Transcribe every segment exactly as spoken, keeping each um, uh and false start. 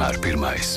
vienmēr pirmais.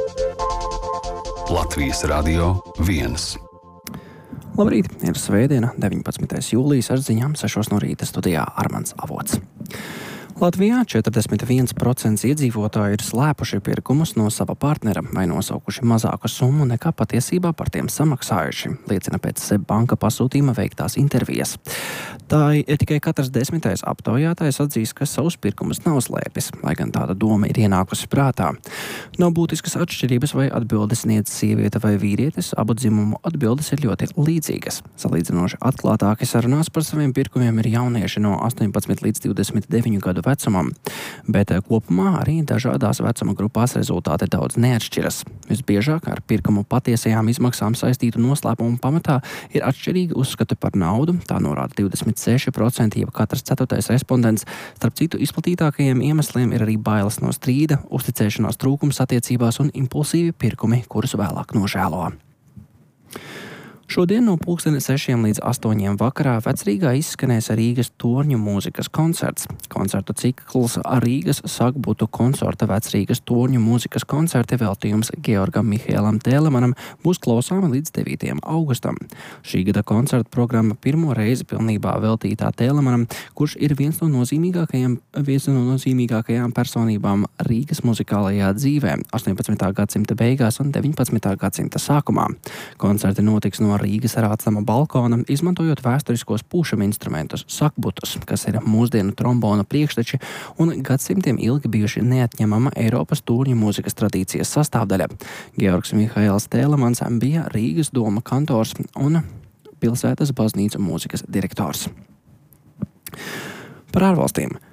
Latvijas Radio viens. Labrīt, ir svētdiena, deviņpadsmitais jūlijas, ar ziņām sešos no rīta studijā Armands Avots. Latvijā četrdesmit viens procents iedzīvotāji ir slēpuši pirkumus no sava partnera vai nosaukuši mazāku summu nekā patiesībā par tiem samaksājuši, liecina pēc SEB banka pasūtījuma veiktās intervijas. Tā ir tikai katrs desmitais aptaujātais atzīst, ka savus pirkumus nav slēpis, lai gan tāda doma ir ienākusi prātā. Nav būtiskas atšķirības, vai atbildes sniedz sieviete vai vīrietis, abu dzimumu atbildes ir ļoti līdzīgas. Salīdzinoši atklātāki sarunās par saviem pirkumiem ir jaunieši no astoņpadsmit līdz divdesmit deviņu gadu vecumam, bet kopumā arī dažādās vecuma grupās rezultāti daudz neatšķiras. Visbiežāk ar pirkumu patiesajām izmaksām saistītu noslēpumu pamatā ir atšķirīgi uzskati par naudu, tā norāda divdesmit seši procenti, jeb katrs ceturtais respondents. Starp citu izplatītākajiem iemesliem ir arī bailes no strīda, uzticēšanās trūkums attiecībās un impulsīvi pirkumi, kurus vēlāk nožēlo. Šodien no pulksteni sešiem līdz astoņiem vakarā Vecrīgā izskanēs Rīgas torņu mūzikas koncerts. Koncertu cikls Rīgas Sagbutu konsorta Vecrīgas torņu mūzikas koncerti veltījums Georgam Mihēlam Tēlemanam būs klausāma līdz devītajam augustam. Šī gada koncerta programma pirmo reizi pilnībā veltītā Tēlemanam, kurš ir viens no nozīmīgākajiem, viens no nozīmīgākajām personībām Rīgas muzikālajā dzīvē astoņpadsmitā gadsimta beigās un deviņpadsmitā gadsimta sākumā. Koncerti notiks no Rīgas rācama balkona, izmantojot vēsturiskos pūšam instrumentus sakbutus, kas ir mūsdienu trombona priekšteči un gadsimtiem ilgi bijuši neatņemama Eiropas torņu mūzikas tradīcijas sastāvdaļa. Georgs Mihēls Tēlemans bija Rīgas doma kantors un pilsētas baznīcu mūzikas direktors. Par ārvalstīm.